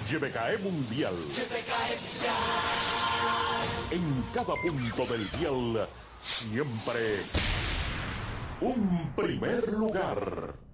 YBKE Mundial. YBKE Mundial. En cada punto del dial, siempre un primer lugar.